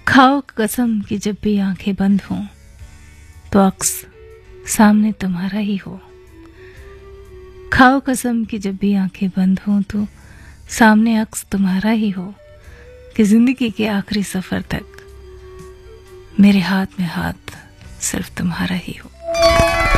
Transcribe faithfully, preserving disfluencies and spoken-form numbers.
खाओ कसम कि जब भी आंखें बंद हों तो अक्स सामने तुम्हारा ही हो। खाओ कसम कि जब भी आंखें बंद हों तो सामने अक्स तुम्हारा ही हो, कि जिंदगी के आखिरी सफर तक मेरे हाथ में हाथ सिर्फ तुम्हारा ही हो।